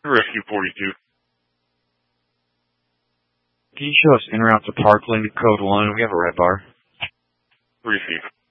Rescue 42. Can you show us en route to Parkland, code 1? We have a red bar. Receive.